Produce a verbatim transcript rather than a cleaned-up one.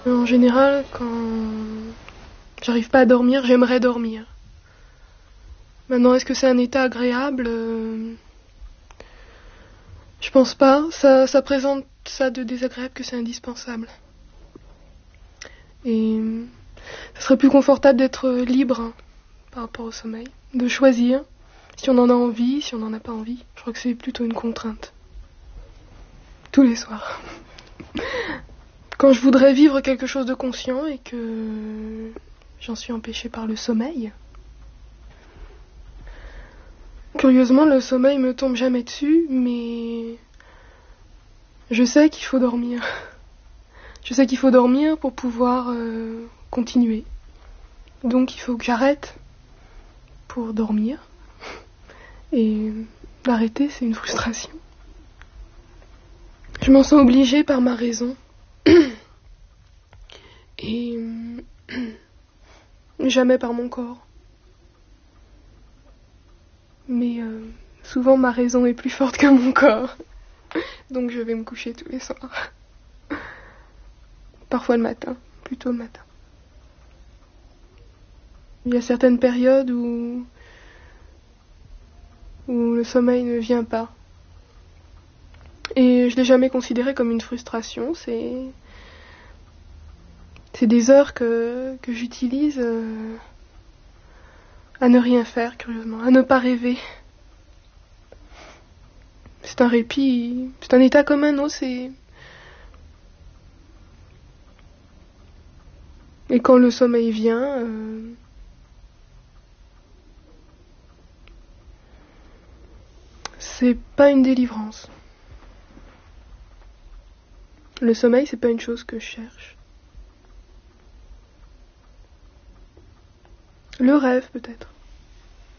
En général, quand j'arrive pas à dormir, j'aimerais dormir. Maintenant, est-ce que c'est un état agréable ? euh... Je pense pas. Ça, ça présente ça de désagréable que c'est indispensable. Et ça serait plus confortable d'être libre hein, par rapport au sommeil, de choisir si on en a envie, si on n'en a pas envie. Je crois que c'est plutôt une contrainte. Tous les soirs. Quand je voudrais vivre quelque chose de conscient et que j'en suis empêchée par le sommeil. Curieusement, le sommeil me tombe jamais dessus, mais je sais qu'il faut dormir. Je sais qu'il faut dormir pour pouvoir euh, continuer. Donc il faut que j'arrête pour dormir. Et arrêter, c'est une frustration. Je m'en sens obligée par ma raison. Et jamais par mon corps. Mais euh, souvent ma raison est plus forte que mon corps. Donc je vais me coucher tous les soirs. Parfois le matin, plutôt le matin. Il y a certaines périodes où, où le sommeil ne vient pas. Et je l'ai jamais considéré comme une frustration, c'est... C'est des heures que, que j'utilise euh, à ne rien faire, curieusement, à ne pas rêver. C'est un répit, c'est un état comme un autre, c'est... Et quand le sommeil vient, euh... c'est pas une délivrance. Le sommeil, c'est pas une chose que je cherche. Le rêve, peut-être.